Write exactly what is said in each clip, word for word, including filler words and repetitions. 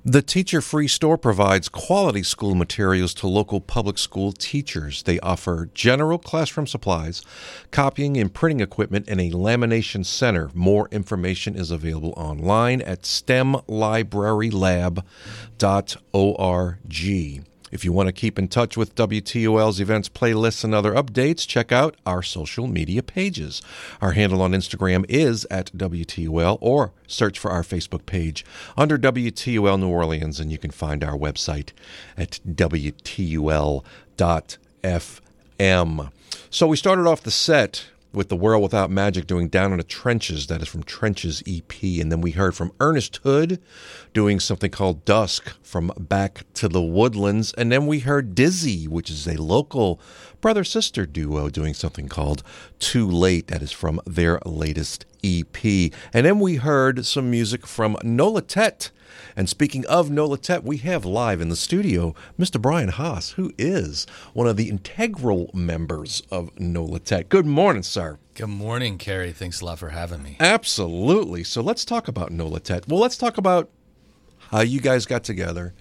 The Teacher Free Store provides quality school materials to local public school teachers. They offer general classroom supplies, copying and printing equipment, and a lamination center. More information is available online at stem library lab dot org. If you want to keep in touch with W T O L's events, playlists, and other updates, check out our social media pages. Our handle on Instagram is at W T O L, or search for our Facebook page under W T O L New Orleans, and you can find our website at W T U L dot F M. So we started off the set with The World Without Magic doing Down in the Trenches. That is from Trenches E P. And then we heard from Ernest Hood doing something called Dusk from Back to the Woodlands. And then we heard Dizzy, which is a local brother-sister duo, doing something called Too Late. That is from their latest E P. And then we heard some music from Nolatet. And speaking of Nolatet, we have live in the studio Mister Brian Haas, who is one of the integral members of Nolatet. Good morning, sir. Good morning, Carrie. Thanks a lot for having me. Absolutely. So let's talk about Nolatet. Well, let's talk about how you guys got together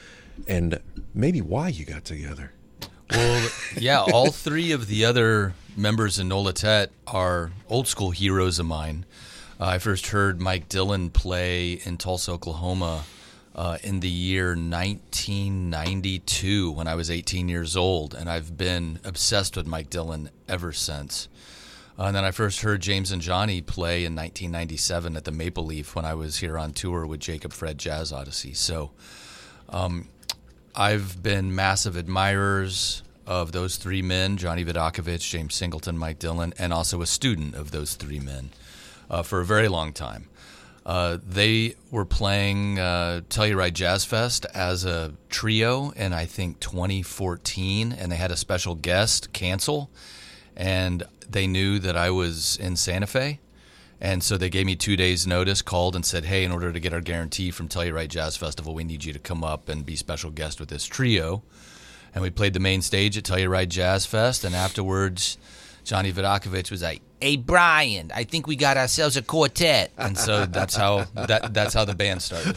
and maybe why you got together. Well, yeah, all three of the other members in Nolatet are old school heroes of mine. Uh, I first heard Mike Dillon play in Tulsa, Oklahoma uh, in the year nineteen ninety-two when I was eighteen years old, and I've been obsessed with Mike Dillon ever since. Uh, and then I first heard James and Johnny play in nineteen ninety-seven at the Maple Leaf when I was here on tour with Jacob Fred Jazz Odyssey. So um, I've been massive admirers of those three men, Johnny Vidakovich, James Singleton, Mike Dillon, and also a student of those three men. Uh, for a very long time. Uh, they were playing uh, Telluride Jazz Fest as a trio in, I think, twenty fourteen, and they had a special guest cancel, and they knew that I was in Santa Fe, and so they gave me two days' notice, called and said, hey, in order to get our guarantee from Telluride Jazz Festival, we need you to come up and be special guest with this trio. And we played the main stage at Telluride Jazz Fest, and afterwards, Johnny Vidakovich was like, hey, Brian, I think we got ourselves a quartet. And so that's how that that's how the band started.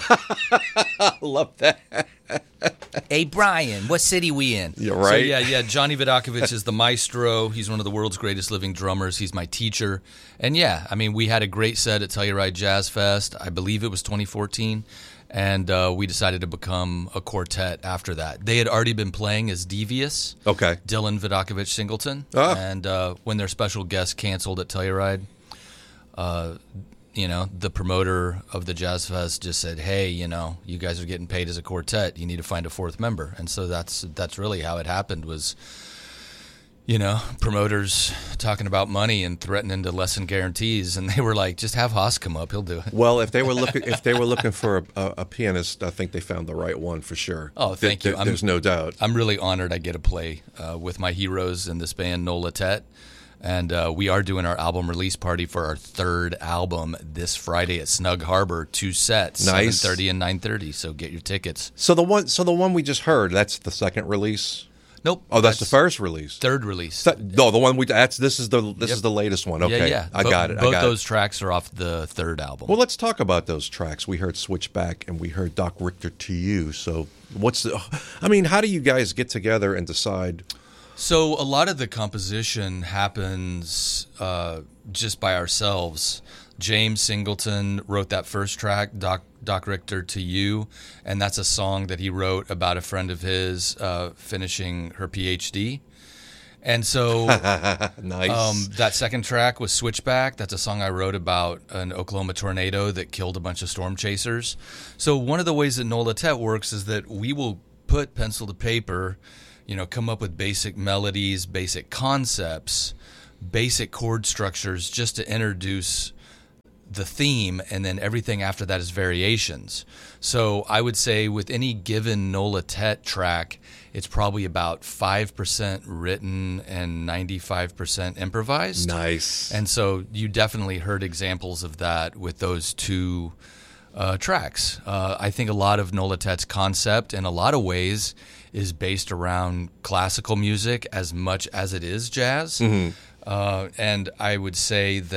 I love that. Hey, Brian, what city we in? You're right. So, yeah, yeah, Johnny Vidakovich is the maestro. He's one of the world's greatest living drummers. He's my teacher. And, yeah, I mean, we had a great set at Telluride Jazz Fest. I believe it was twenty fourteen. And uh, we decided to become a quartet after that. They had already been playing as Devious. Okay. Dillon, Vidakovich, Singleton. Oh. And uh, when their special guest canceled at Telluride, uh, you know, the promoter of the Jazz Fest just said, hey, you know, you guys are getting paid as a quartet. You need to find a fourth member. And so that's that's really how it happened was, you know, promoters talking about money and threatening to lessen guarantees, and they were like, "Just have Haas come up; he'll do it." Well, if they were looking, if they were looking for a, a, a pianist, I think they found the right one for sure. Oh, thank Th- you. th- there's no doubt. I'm really honored I get to play uh, with my heroes in this band, Nolatet, and uh, we are doing our album release party for our third album this Friday at Snug Harbor. Two sets, Nice. seven thirty and nine thirty. So get your tickets. So the one, so the one we just heard, that's the second release. Nope. Oh, that's, the first release. Third release. Th- no, the one we that's this is the this Yep. is the latest one. Okay, Yeah, yeah. I Bo- got it. I Both got those it. tracks are off the third album. Well, let's talk about those tracks. We heard Switchback and we heard Doc Richter to You. So, what's the? I mean, how do you guys get together and decide? So a lot of the composition happens uh, just by ourselves. James Singleton wrote that first track, Doc, Doc Richter to You, and that's a song that he wrote about a friend of his uh, finishing her P H D. And so Nice. um, that second track was Switchback. That's a song I wrote about an Oklahoma tornado that killed a bunch of storm chasers. So one of the ways that Nolatet works is that we will put pencil to paper, you know, come up with basic melodies, basic concepts, basic chord structures just to introduce the theme, and then everything after that is variations. So I would say with any given Nolatet track, it's probably about five percent written and ninety-five percent improvised. Nice. And so you definitely heard examples of that with those two uh, tracks. Uh, I think a lot of Nolatet's concept in a lot of ways is based around classical music as much as it is jazz. Mm-hmm. Uh, and I would say that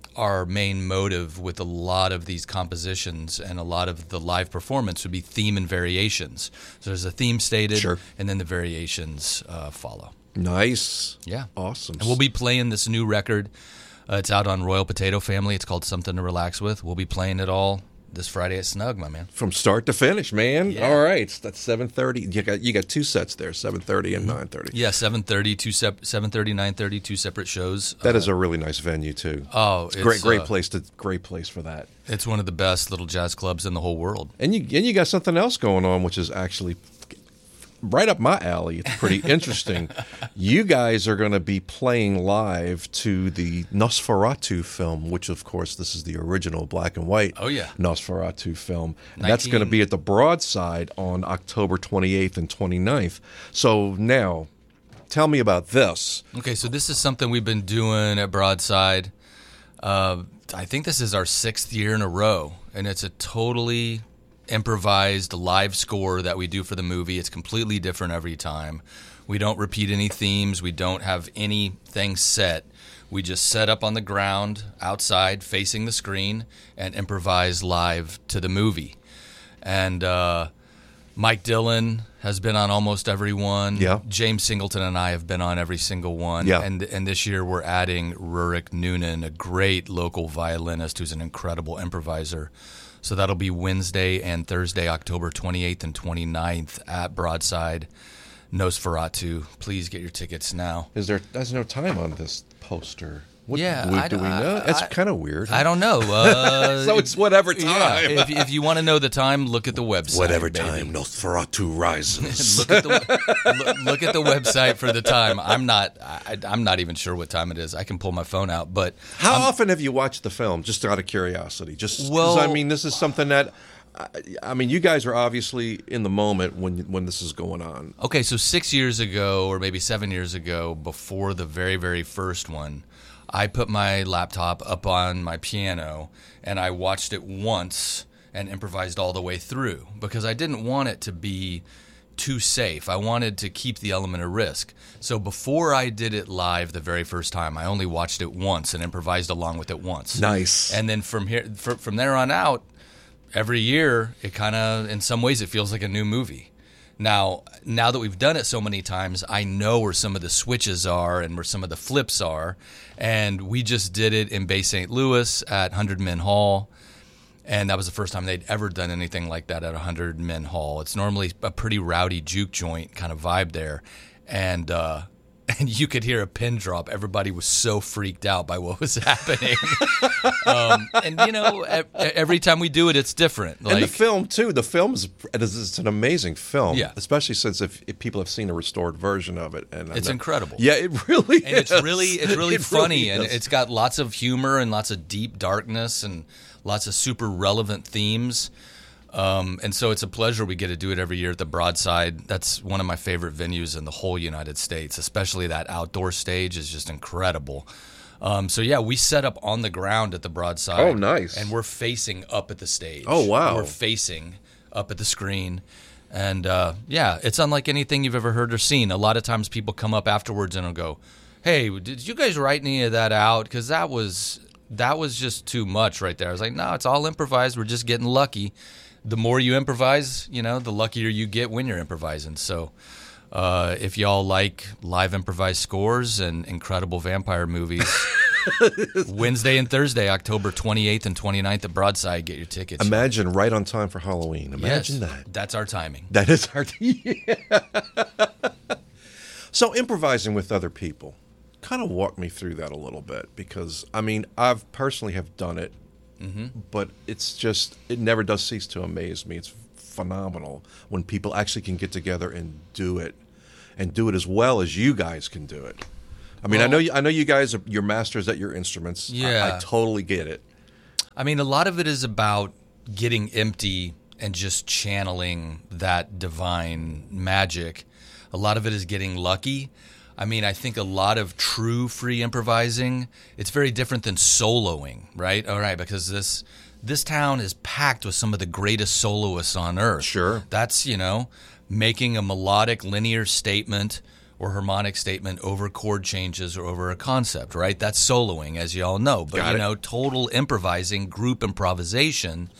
our main motive with a lot of these compositions and a lot of the live performance would be theme and variations. So there's a theme stated, Sure. and then the variations uh, follow. Nice. Yeah. Awesome. And we'll be playing this new record. Uh, it's out on Royal Potato Family. It's called Something to Relax With. We'll be playing it all this Friday at Snug, my man. From start to finish, man. Yeah. All right. That's seven thirty. You got you got two sets there, seven thirty and nine thirty. Yeah, seven thirty, two sep- seven thirty, nine thirty, two separate shows. That uh, is a really nice venue too. Oh, it's great great uh, place to great place for that. It's one of the best little jazz clubs in the whole world. And you and you got something else going on, which is actually right up my alley. It's pretty interesting. You guys are going to be playing live to the Nosferatu film, which, of course, this is the original black and white Oh, yeah. Nosferatu film. And that's going to be at the Broadside on October twenty-eighth and twenty-ninth. So now, tell me about this. Okay, so this is something we've been doing at Broadside. Uh, I think this is our sixth year in a row, and it's a totally improvised live score that we do for the movie. It's completely different every time. We don't repeat any themes. We don't have anything set. We just set up on the ground outside facing the screen and improvise live to the movie. And uh, Mike Dillon has been on almost every one. Yeah. James Singleton and I have been on every single one. Yeah. And and this year we're adding Rurik Noonan, a great local violinist who's an incredible improviser. So that'll be Wednesday and Thursday, October twenty-eighth and twenty-ninth at Broadside. Nosferatu. Please get your tickets now. Is there? There's no time on this poster. What, Yeah, do we, I- do we I- know? That's I- kind of weird. I don't know. Uh, So it's whatever yeah, time. if, if you want to know the time, look at the website. Whatever baby. time Nosferatu rises. look at the look, look at the website for the time. I'm not I, I'm not even sure what time it is. I can pull my phone out, but How often have you watched the film? Just out of curiosity. Just 'cause, Well- I mean, this is something that I, I mean, you guys are obviously in the moment when when this is going on. okay, so six years ago, or maybe seven years ago, before the very very first one, I put my laptop up on my piano and I watched it once and improvised all the way through because I didn't want it to be too safe. I wanted to keep the element of risk. So before I did it live the very first time, I only watched it once and improvised along with it once. Nice. And then from here, fr- from there on out, every year it kind of, in some ways, it feels like a new movie. Now, now that we've done it so many times, I know where some of the switches are and where some of the flips are. And we just did it in Bay Saint Louis at Hundred Men Hall. And that was the first time they'd ever done anything like that at a Hundred Men Hall. It's normally a pretty rowdy juke joint kind of vibe there. And uh, and you could hear a pin drop. Everybody was so freaked out by what was happening. um, and, you know, e- every time we do it, it's different. Like, And the film too. The film is it's an amazing film. Yeah. Especially since if, if people have seen a restored version of it, and It's and- incredible. Yeah, it really and it's is. really it's really It funny, and is. it's got lots of humor and lots of deep darkness and lots of super relevant themes. Um, and so it's a pleasure we get to do it every year at the Broadside. That's one of my favorite venues in the whole United States, especially that outdoor stage is just incredible. Um, so yeah, we set up on the ground at the Broadside. Oh, nice. And we're facing up at the stage. Oh, wow. We're facing up at the screen. And uh, yeah, it's unlike anything you've ever heard or seen. A lot of times people come up afterwards and will go, "Hey, did you guys write any of that out? Because that was that was just too much right there." I was like, "No, it's all improvised. We're just getting lucky." The more you improvise, you know, the luckier you get when you're improvising. So uh, if y'all like live improvised scores and incredible vampire movies, Wednesday and Thursday, October twenty-eighth and twenty-ninth at Broadside, get your tickets. Imagine right on time for Halloween. Imagine Yes, that. That's our timing. That is hard. Yeah. So improvising with other people, kind of walk me through that a little bit because I mean I've personally have done it, mm-hmm. but it's just it never does cease to amaze me. It's phenomenal when people actually can get together and do it, and do it as well as you guys can do it. I mean, I Well- know you, I know you guys are you're masters at your instruments. I- Yeah. I totally get it. I mean, a lot of it is about getting empty and just channeling that divine magic. A lot of it is getting lucky. I mean, I think a lot of true free improvising, it's very different than soloing, right? All right, because this this town is packed with some of the greatest soloists on earth. Sure. That's, you know, making a melodic linear statement or harmonic statement over chord changes or over a concept, right? That's soloing, as you all know. But, Got you it. know, total improvising, group improvisation,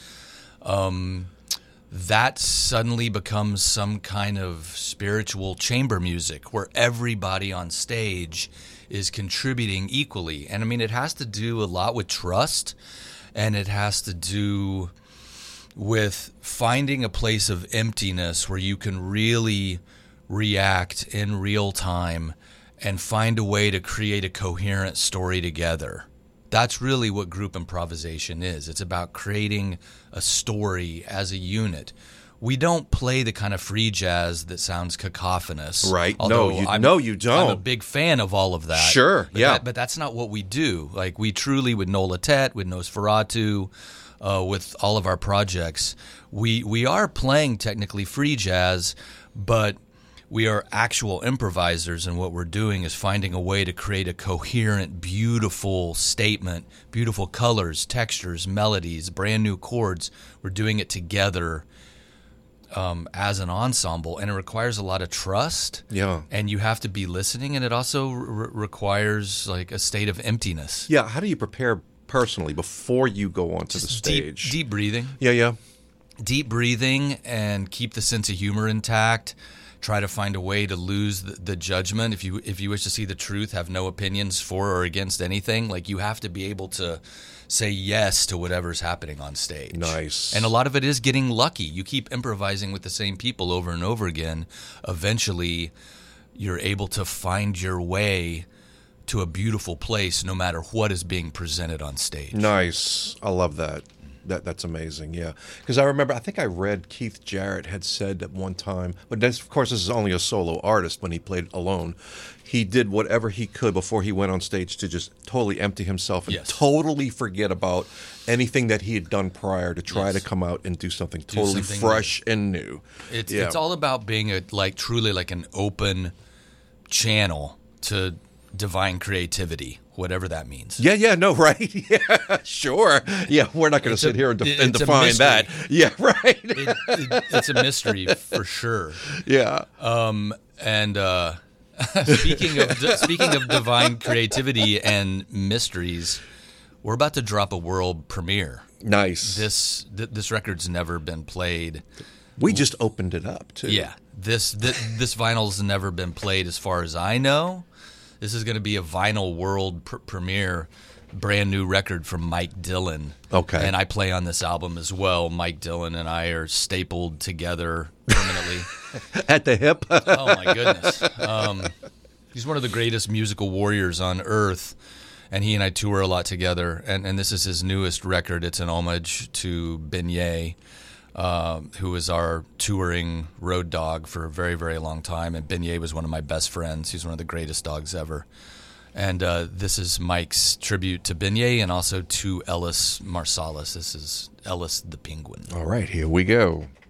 um, that suddenly becomes some kind of spiritual chamber music where everybody on stage is contributing equally. And, I mean, it has to do a lot with trust, and it has to do with finding a place of emptiness where you can really react in real time and find a way to create a coherent story together. That's really what group improvisation is. It's about creating a story as a unit. We don't play the kind of free jazz that sounds cacophonous. Right. Although No, you, I'm, no, you don't. I'm a big fan of all of that. Sure, But yeah. that- but that's not what we do. Like, we truly, with Nola Tet, with Nosferatu, uh, with all of our projects, we we are playing technically free jazz, but we are actual improvisers, and what we're doing is finding a way to create a coherent, beautiful statement, beautiful colors, textures, melodies, brand new chords. We're doing it together um, as an ensemble, and it requires a lot of trust. Yeah. And you have to be listening, and it also re- requires like a state of emptiness. Yeah, how do you prepare personally before you go onto the Just deep, stage? deep breathing. Yeah, yeah. Deep breathing and keep the sense of humor intact. Try to find a way to lose the, the judgment. If you if you wish to see the truth, have no opinions for or against anything. Like, you have to be able to say yes to whatever's happening on stage. Nice. And a lot of it is getting lucky. You keep improvising with the same people over and over again. Eventually, you're able to find your way to a beautiful place no matter what is being presented on stage. Nice. I love that. That that's amazing. Yeah, because I remember, I think I read Keith Jarrett had said at one time, but this, of course, this is only a solo artist. When he played alone, he did whatever he could before he went on stage to just totally empty himself and Yes. totally forget about anything that he had done prior to try Yes. to come out and do something totally something fresh and new. It's Yeah. it's all about being a like truly like an open channel to divine creativity, whatever that means. Yeah, yeah, no, right? Yeah, sure. Yeah, we're not going to It's sit a- here and, de- it- and it's a define mystery. that. Yeah, right. It, it, it's a mystery for sure. Yeah. Um, and uh, speaking of speaking of divine creativity and mysteries, we're about to drop a world premiere. Nice. This th- this record's never been played. We just opened it up, too. Yeah, this this, this vinyl's never been played as far as I know. This is going to be a vinyl world pr- premiere, brand new record from Mike Dillon. Okay. And I play on this album as well. Mike Dillon and I are stapled together permanently. At the hip. Oh, my goodness. Um, he's one of the greatest musical warriors on earth, and he and I tour a lot together. And, and this is his newest record. It's an homage to Beignet, uh, who was our touring road dog for a very, very long time. And Beignet was one of my best friends. He's one of the greatest dogs ever. And uh, this is Mike's tribute to Beignet and also to Ellis Marsalis. This is Ellis the Penguin. All right, here we go.